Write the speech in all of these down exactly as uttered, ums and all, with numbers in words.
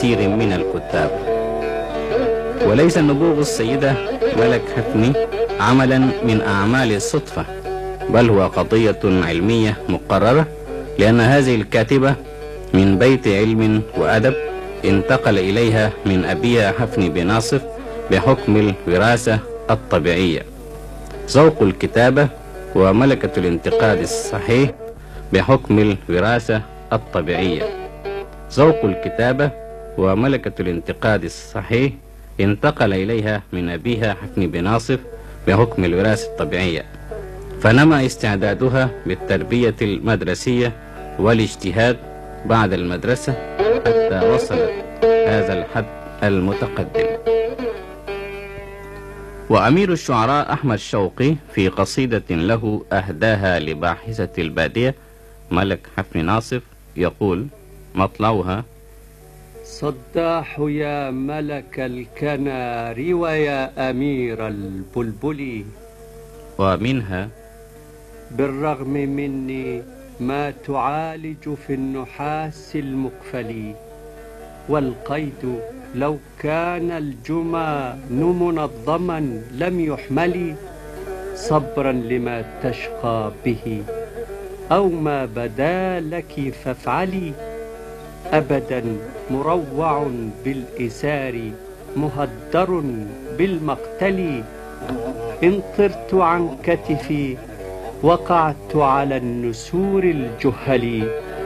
كثير من الكتاب. وليس نبوغ السيدة ملك حفني عملا من أعمال الصدفة، بل هو قضية علمية مقررة، لأن هذه الكاتبة من بيت علم وأدب انتقل إليها من أبيها حفني بن ناصف بحكم الوراثة الطبيعية. ذوق الكتابة وملكة الانتقاد الصحيح بحكم الوراثة الطبيعية. ذوق الكتابة وملكة الانتقاد الصحيح انتقل إليها من أبيها حفني بن ناصف بحكم الوراثة الطبيعية، فنما استعدادها بالتربية المدرسية والاجتهاد بعد المدرسة حتى وصلت هذا الحد المتقدم. وأمير الشعراء أحمد شوقي في قصيدة له أهداها لباحثة البادية ملك حفني ناصف يقول مطلعها: صداح يا ملك الكنار ويا أمير البلبل، ومنها: بالرغم مني ما تعالج في النحاس المقفل، والقيد لو كان الجمان منظما لم يحمل، صبرا لما تشقى به أو ما بدا لك فافعلي، أبدا مروع بالإسار مهدر بالمقتل، إن طرت عن كتفي وقعت على النسور الجهل.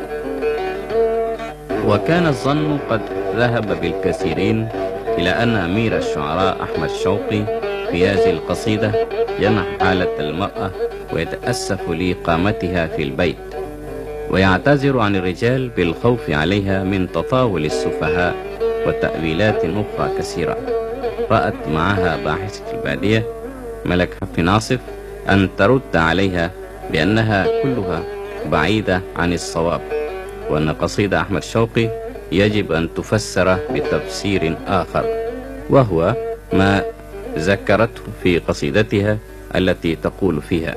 وكان الظن قد ذهب بالكثيرين إلى أن أمير الشعراء أحمد شوقي في هذه القصيدة ينح حالة المرأة ويتأسف لإقامتها في البيت، ويعتذر عن الرجال بالخوف عليها من تطاول السفهاء وتأويلات أخرى كثيرة. رأت معها باحثة البادية ملك حفني ناصف أن ترد عليها بأنها كلها بعيدة عن الصواب، وأن قصيدة أحمد شوقي يجب أن تفسر بتفسير آخر، وهو ما ذكرته في قصيدتها التي تقول فيها: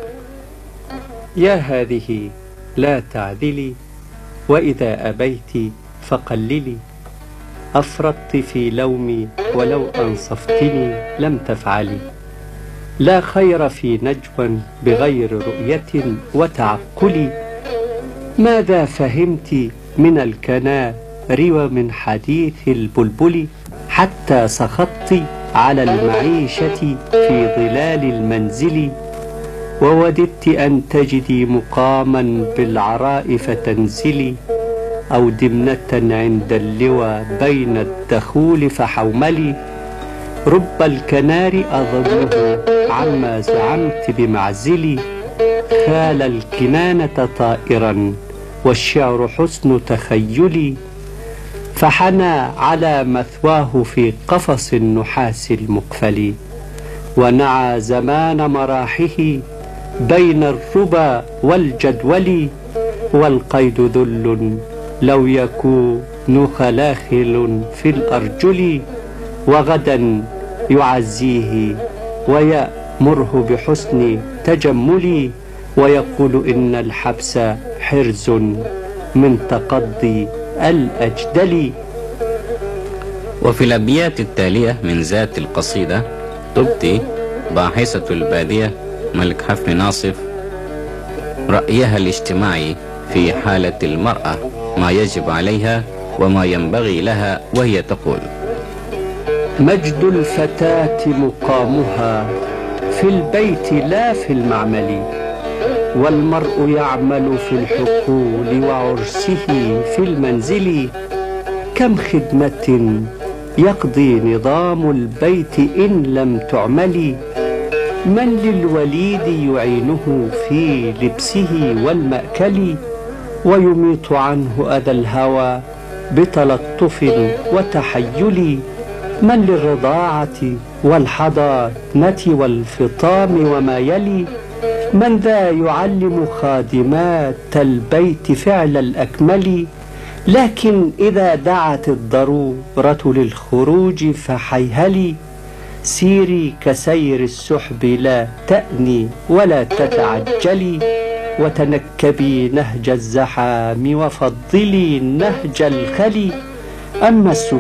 يا هذه لا تعدلي، وإذا أبيت فقللي، أفرطت في لومي ولو أنصفتني لم تفعلي، لا خير في نجوى بغير رؤية وتعقل، ماذا فهمت من الكنار ومن حديث البلبل، حتى سخطت على المعيشة في ظلال المنزل، ووددت أن تجدي مقاما بالعراء فتنزلي، أو دمنة عند اللوى بين الدخول فحوملي، رب الكنار أظنه عما زعمت بمعزلي، خال الكنانة طائرا والشعر حسن تخيلي، فحنى على مثواه في قفص النحاس المقفل، ونعى زمان مراحه بين الربا والجدول، والقيد ذل لو يكون خلاخل في الأرجل، وغدا يعزيه ويأمره بحسن تجمل، ويقول إن الحبس حرز من تقضي الأجدل. وفي الأبيات التالية من ذات القصيدة تبدي باحثة البادية ملك حفني ناصف رأيها الاجتماعي في حالة المرأة، ما يجب عليها وما ينبغي لها، وهي تقول: مجد الفتاة مقامها في البيت لا في المعمل، والمرء يعمل في الحقول وعرسه في المنزل، كم خدمة يقضي نظام البيت إن لم تعمل، من للوليد يعينه في لبسه والمأكل، ويميط عنه أذى الهوى بتلطف وتحيل، من للرضاعة والحضانة والفطام وما يلي، من ذا يعلم خادمات البيت فعل الأكمل، لكن إذا دعت الضرورة للخروج فحيهلي، سيري كسير السحب لا تأني ولا تتعجلي، وتنكبي نهج الزحام وفضلي نهج الخلي، أما